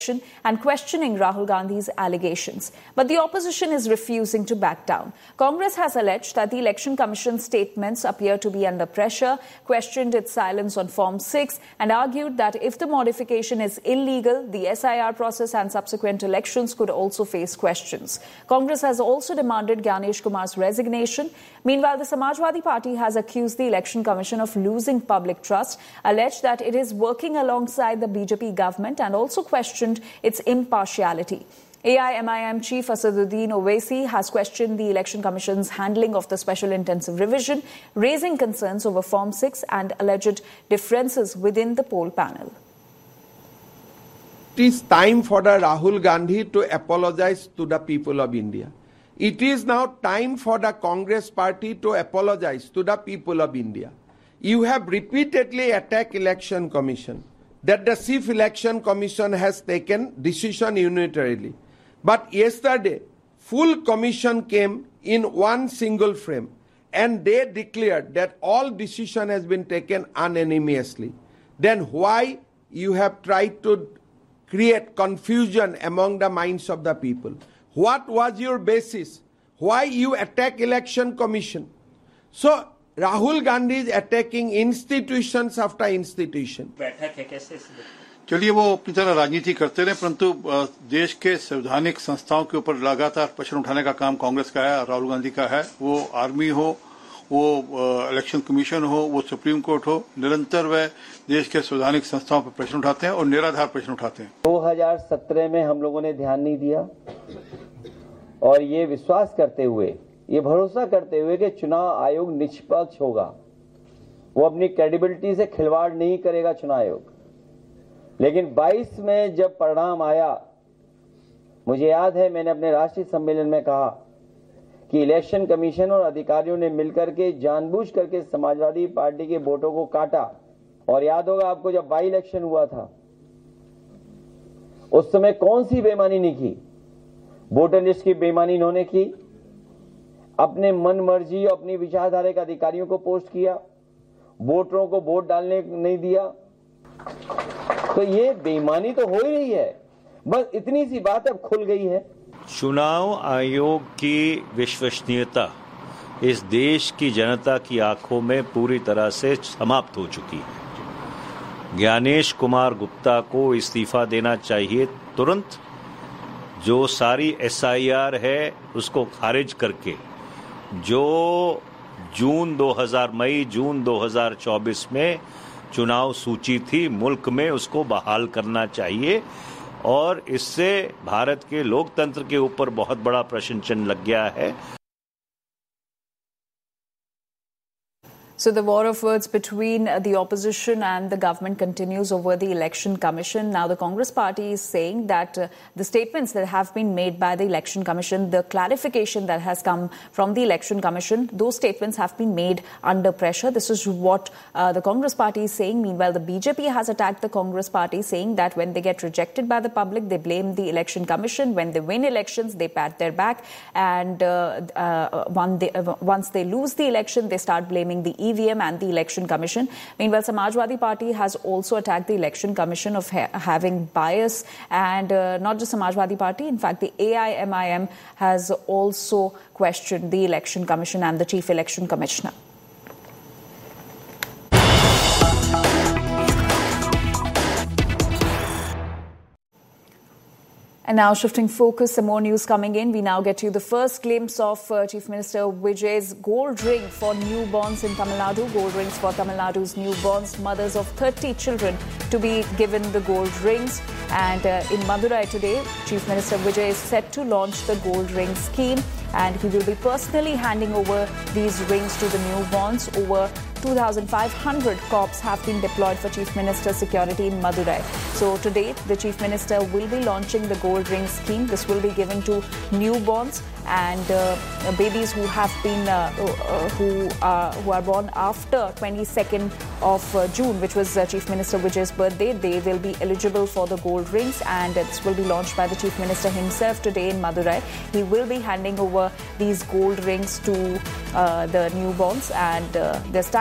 and questioning Rahul Gandhi's allegations. But the opposition is refusing to back down. Congress has alleged that the Election Commission's statements appear to be under pressure, questioned its silence on Form 6, and argued that if the modification is illegal, the SIR process and subsequent elections could also face questions. Congress has also demanded Gyanesh Kumar's resignation. Meanwhile, the Samajwadi Party has accused the Election Commission of losing public trust, alleged that it is working alongside the BJP government, and also questioned its impartiality. AIMIM Chief Asaduddin Owaisi has questioned the Election Commission's handling of the special intensive revision, raising concerns over Form 6 and alleged differences within the poll panel. It is time for the Rahul Gandhi to apologize to the people of India. It is now time for the Congress party to apologize to the people of India. You have repeatedly attacked Election Commission, that the Chief Election Commission has taken decision unilaterally. But yesterday, full commission came in one single frame, and they declared that all decision has been taken unanimously. Then why you have tried to create confusion among the minds of the people? What was your basis? Why you attack Election Commission? So Rahul Gandhi is attacking institutions after institution. चलिए वो अपनी तरह राजनीति करते रहे, परंतु देश के संवैधानिक संस्थाओं के ऊपर लगातार प्रश्न उठाने का काम कांग्रेस का है, राहुल गांधी का है। वो आर्मी हो, वो इलेक्शन कमीशन हो, वो सुप्रीम कोर्ट हो, निरंतर वह देश के संवैधानिक संस्थाओं पर प्रश्न उठाते हैं और निराधार प्रश्न उठाते हैं। 2017 में हम लोगों ने ध्यान नहीं दिया और ये विश्वास करते हुए, ये भरोसा करते हुए कि चुनाव आयोग निष्पक्ष होगा, वो अपनी क्रेडिबिलिटी से खिलवाड़ नहीं करेगा चुनाव आयोग। लेकिन 22 में जब परिणाम आया, मुझे याद है मैंने अपने राष्ट्रीय सम्मेलन में कहा कि इलेक्शन कमीशन और अधिकारियों ने मिलकर के जानबूझ करके समाजवादी पार्टी के वोटों को काटा। और याद होगा आपको जब बाई इलेक्शन हुआ था, उस समय कौन सी बेईमानी नहीं की? वोटर लिस्ट की बेईमानी इन्होंने की, अपने मन मर्जी और अपनी विचारधारा के अधिकारियों को पोस्ट किया, वोटरों को वोट डालने नहीं दिया। तो ये बेईमानी तो हो ही रही है, बस इतनी सी बात अब खुल गई है। चुनाव आयोग की विश्वसनीयता इस देश की जनता की आंखों में पूरी तरह से समाप्त हो चुकी है। ज्ञानेश कुमार गुप्ता को इस्तीफा देना चाहिए तुरंत। जो सारी SIR है उसको खारिज करके जो मई जून 2024 में चुनाव सूची थी मुल्क में, उसको बहाल करना चाहिए। और इससे भारत के लोकतंत्र के ऊपर बहुत बड़ा प्रश्न चिन्ह लग गया है। So the war of words between the opposition and the government continues over the Election Commission. Now the Congress party is saying that the statements that have been made by the Election Commission, the clarification that has come from the Election Commission, those statements have been made under pressure. This is what the Congress party is saying. Meanwhile, the BJP has attacked the Congress party, saying that when they get rejected by the public, they blame the Election Commission. When they win elections, they pat their back. And once they lose the election, they start blaming the EVM and the Election Commission. Meanwhile, Samajwadi Party has also attacked the Election Commission of having bias, and not just Samajwadi Party. In fact, the AIMIM has also questioned the Election Commission and the Chief Election Commissioner. And now shifting focus, some more news coming in. We now get you the first glimpse of Chief Minister Vijay's gold ring for newborns in Tamil Nadu. Gold rings for Tamil Nadu's newborns, mothers of 30 children to be given the gold rings. And in Madurai today, Chief Minister Vijay is set to launch the gold ring scheme, and he will be personally handing over these rings to the newborns. Over 2,500 cops have been deployed for Chief Minister's security in Madurai. So today, the Chief Minister will be launching the gold ring scheme. This will be given to newborns and babies who have been who are born after 22nd of June, which was Chief Minister Vijay's birthday. They will be eligible for the gold rings, and this will be launched by the Chief Minister himself today in Madurai. He will be handing over these gold rings to the newborns, and there's tight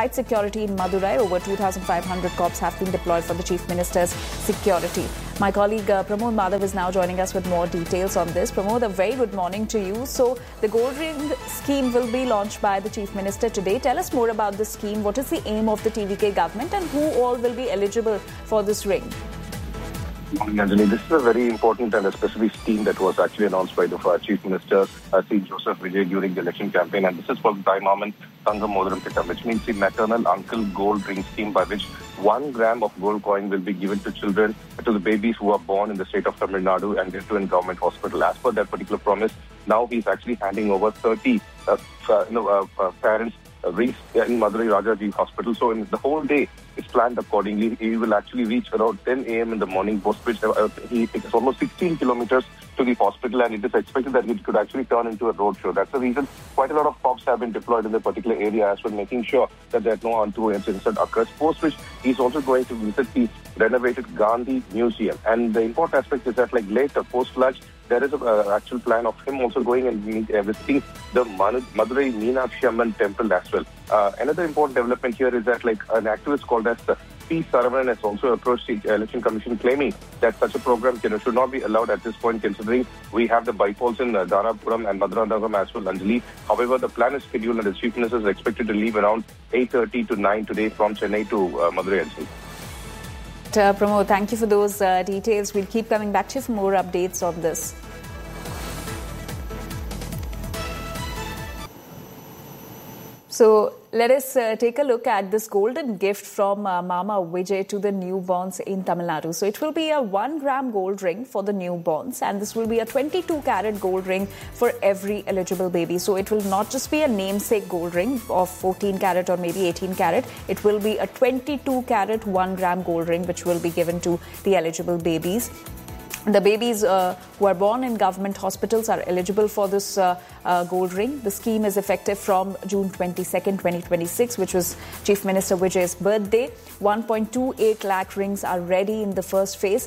tight security in Madurai. Over 2,500 cops have been deployed for the Chief Minister's security. My colleague Pramod Madhav is now joining us with more details on this. Pramod, a very good morning to you. So the Gold Ring scheme will be launched by the Chief Minister today. Tell us more about the scheme. What is the aim of the TVK government and who all will be eligible for this ring? Anjali, this is a very important and a specific scheme that was actually announced by the Chief Minister, Sri Joseph Vijay, during the election campaign. And this is called Taimamman Thangam Modaram Kittam, which means the maternal uncle gold ring scheme, by which 1 gram of gold coin will be given to children, to the babies who are born in the state of Tamil Nadu and into a government hospital. As per that particular promise, now he's actually handing over 30 parents reach in Madurai Rajaji Hospital. So in the whole day is planned accordingly. He will actually reach around 10 a.m. in the morning, post which he takes almost 16 kilometers to the hospital, and it is expected that it could actually turn into a road show. That's the reason quite a lot of cops have been deployed in the particular area as well, making sure that there are no untoward incident occurs. Post which he's also going to visit the renovated Gandhi Museum. And the important aspect is that, like, later, post-lunch, there is an actual plan of him also going and visiting the Madurai Meenakshi Amman temple as well. Another important development here is that, like, an activist called as P. Saravanan has also approached the Election Commission, claiming that such a program should not be allowed at this point, considering we have the bypolls in Dharapuram and Madurai as well, Anjali. However, the plan is scheduled and the Chief Minister is expected to leave around 8:30 to 9 today from Chennai to Madurai. Pramod, thank you for those details. We'll keep coming back to you for more updates on this. So let us take a look at this golden gift from Mama Vijay to the newborns in Tamil Nadu. So it will be a 1 gram gold ring for the newborns, and this will be a 22 carat gold ring for every eligible baby. So it will not just be a namesake gold ring of 14 carat or maybe 18 carat. It will be a 22 carat 1 gram gold ring which will be given to the eligible babies. The babies who are born in government hospitals are eligible for this gold ring. The scheme is effective from June 22nd, 2026, which was Chief Minister Vijay's birthday. 1.28 lakh rings are ready in the first phase.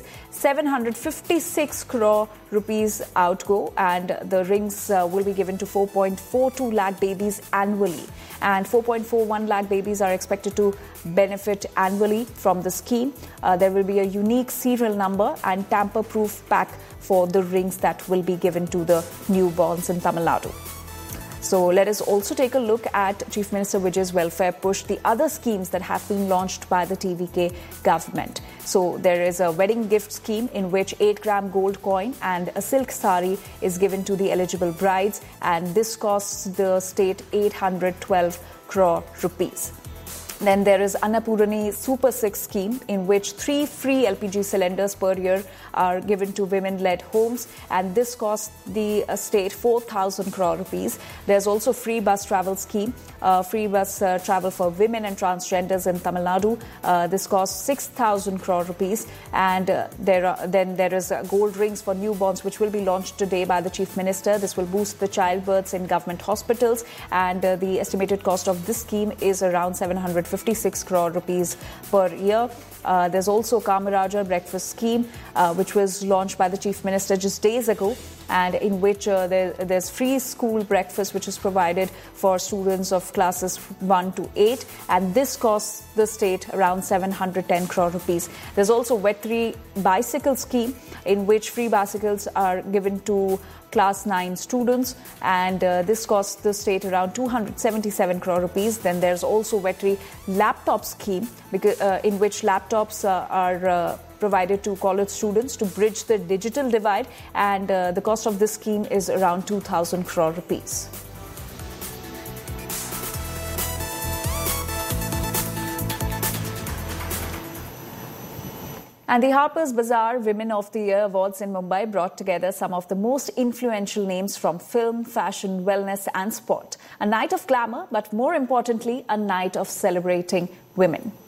756 crore rupees outgo, and the rings will be given to 4.42 lakh babies annually. And 4.41 lakh babies are expected to benefit annually from the scheme. There will be a unique serial number and tamper-proof pack for the rings that will be given to the newborns in Tamil Nadu. So let us also take a look at Chief Minister Vijay's welfare push, the other schemes that have been launched by the TVK government. So there is a wedding gift scheme in which 8 gram gold coin and a silk sari is given to the eligible brides, and this costs the state 812 crore rupees. Then there is Annapurani Super 6 scheme in which 3 free LPG cylinders per year are given to women-led homes, and this costs the state 4,000 crore rupees. There's also free bus travel scheme, free bus travel for women and transgenders in Tamil Nadu. This costs 6,000 crore rupees. And there is gold rings for newborns which will be launched today by the Chief Minister. This will boost the childbirths in government hospitals, and the estimated cost of this scheme is around 756 crore rupees per year. There's also Kamarajar breakfast scheme, which was launched by the Chief Minister just days ago, and in which there's free school breakfast which is provided for students of classes 1 to 8, and this costs the state around 710 crore rupees. There's also Vetri bicycle scheme in which free bicycles are given to class 9 students, and this costs the state around 277 crore rupees. Then there's also Vetri laptop scheme in which laptops are provided to college students to bridge the digital divide, and the cost of this scheme is around 2,000 crore rupees. And the Harper's Bazaar Women of the Year Awards in Mumbai brought together some of the most influential names from film, fashion, wellness and sport. A night of glamour, but more importantly, a night of celebrating women.